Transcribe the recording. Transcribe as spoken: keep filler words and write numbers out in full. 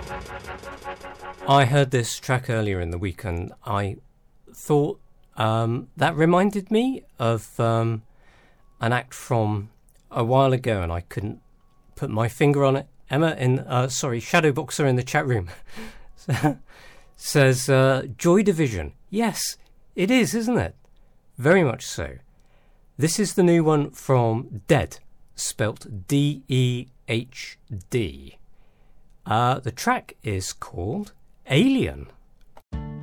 I heard this track earlier in the week and I thought um, that reminded me of um, an act from a while ago, and I couldn't put my finger on it. Emma in, uh, sorry, Shadowboxer in the chat room says, uh, Joy Division. Yes, it is, isn't it? Very much so. This is the new one from Dead, spelt D E H D. Uh, the track is called Alien.